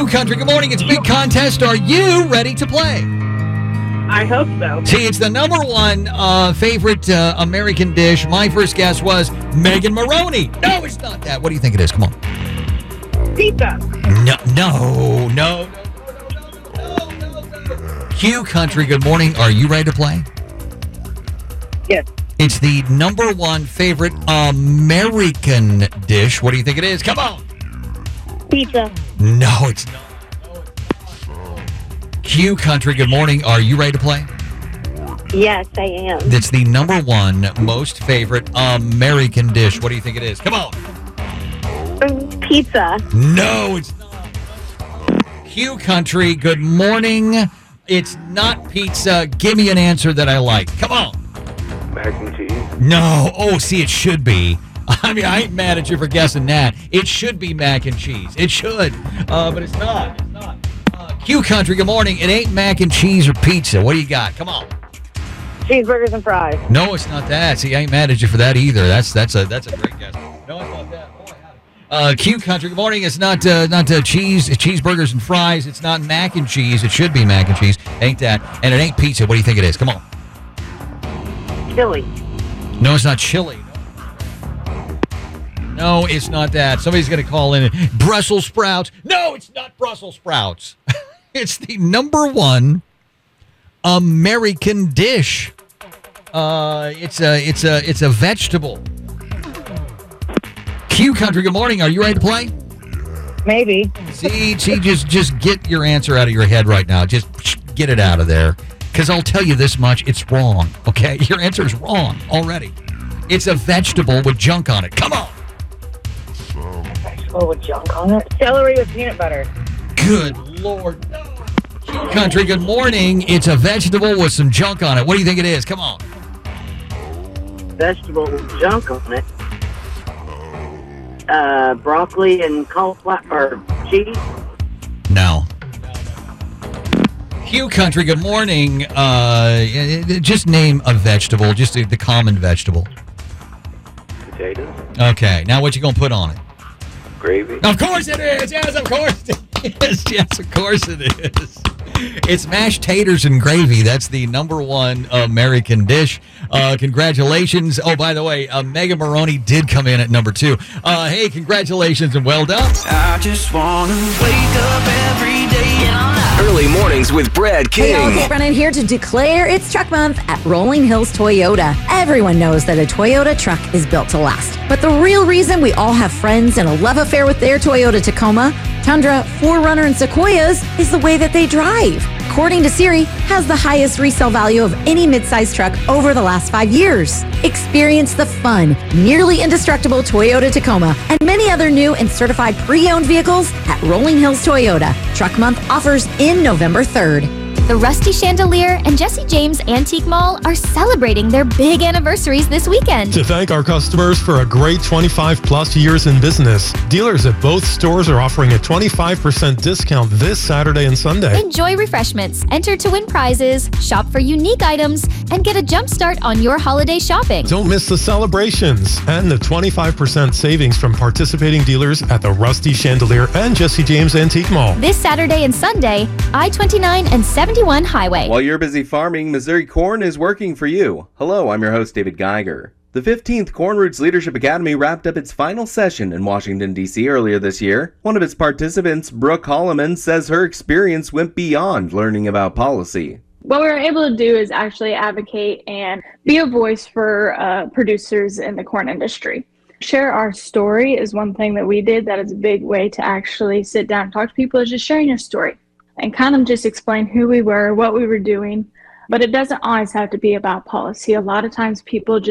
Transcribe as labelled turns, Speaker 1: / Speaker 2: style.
Speaker 1: Q Country, good morning. It's a big contest. Are you ready to play?
Speaker 2: I hope so.
Speaker 1: See, it's the number one favorite American dish. My first guess was Megan Maroney. No, it's not that. What do you think it is? Come on.
Speaker 2: Pizza.
Speaker 1: No. Q Country, good morning. Are you ready to play?
Speaker 2: Yes.
Speaker 1: It's the number one favorite American dish. What do you think it is? Come on.
Speaker 2: Pizza.
Speaker 1: No, it's not. Q Country, good morning. Are you ready to play?
Speaker 2: Yes, I am.
Speaker 1: It's the number one most favorite American dish. What do you think it is? Come on.
Speaker 2: Pizza.
Speaker 1: No, it's not. Q Country, good morning. It's not pizza. Give me an answer that I like. Come on.
Speaker 3: Mac and cheese.
Speaker 1: No. Oh, see, it should be. I mean, I ain't mad at you for guessing that. It should be mac and cheese. It should. But it's not. It's not. Q Country, good morning. It ain't mac and cheese or pizza. What do you got? Come on.
Speaker 2: Cheeseburgers and fries.
Speaker 1: No, it's not that. See, I ain't mad at you for that either. That's a great guess. No, it's not that. Oh, I had it. Q Country, good morning. It's not cheeseburgers and fries. It's not mac and cheese. It should be mac and cheese. Ain't that. And it ain't pizza. What do you think it is? Come on.
Speaker 2: Chili.
Speaker 1: No, it's not chili. No, it's not that. Somebody's going to call in Brussels sprouts. No, it's not Brussels sprouts. It's the number one American dish. It's a vegetable. Q Country, good morning. Are you ready to play?
Speaker 2: Maybe.
Speaker 1: See, just get your answer out of your head right now. Just get it out of there. Because I'll tell you this much, it's wrong. Okay, your answer is wrong already. It's a vegetable with junk on it. Come on.
Speaker 2: Vegetable with junk on it? Celery with peanut butter.
Speaker 1: Good Lord. Q Country, good morning. It's a vegetable with some junk on it. What do you think it is? Come on.
Speaker 2: Vegetable with junk on it. Broccoli and cauliflower cheese.
Speaker 1: No. Q Country, good morning. Just name a vegetable, just the common vegetable.
Speaker 3: Potatoes.
Speaker 1: Okay, now what you gonna put on it?
Speaker 3: Gravy.
Speaker 1: Of course it is. Yes, of course it is. Yes, of course it is. It's mashed taters and gravy. That's the number one American dish. Congratulations. Oh, by the way, Megan Maroney did come in at number 2. Hey, congratulations and well done.
Speaker 4: I just want to wake up every day.
Speaker 5: Early mornings with Brad King.
Speaker 6: Hey, y'all, Kate Brennan here to declare it's Truck Month at Rolling Hills Toyota. Everyone knows that a Toyota truck is built to last. But the real reason we all have friends and a love affair with their Toyota Tacoma, Tundra, 4Runner, and Sequoias is the way that they drive. According to Siri, has the highest resale value of any midsize truck over the last 5 years. Experience the fun, nearly indestructible Toyota Tacoma and many other new and certified pre-owned vehicles at Rolling Hills Toyota. Truck Month offers in November 3rd.
Speaker 7: The Rusty Chandelier and Jesse James Antique Mall are celebrating their big anniversaries this weekend.
Speaker 8: To thank our customers for a great 25-plus years in business, dealers at both stores are offering a 25% discount this Saturday and Sunday.
Speaker 7: Enjoy refreshments, enter to win prizes, shop for unique items, and get a jump start on your holiday shopping.
Speaker 8: Don't miss the celebrations and the 25% savings from participating dealers at the Rusty Chandelier and Jesse James Antique Mall.
Speaker 7: This Saturday and Sunday, I-29 and 71 Highway.
Speaker 9: While you're busy farming, Missouri Corn is working for you. Hello, I'm your host, David Geiger. The 15th Corn Roots Leadership Academy wrapped up its final session in Washington, D.C. earlier this year. One of its participants, Brooke Holloman, says her experience went beyond learning about policy.
Speaker 10: What we were able to do is actually advocate and be a voice for producers in the corn industry. Share our story is one thing that we did that is a big way to actually sit down and talk to people, is just sharing your story and kind of just explain who we were, what we were doing. But it doesn't always have to be about policy. A lot of times people just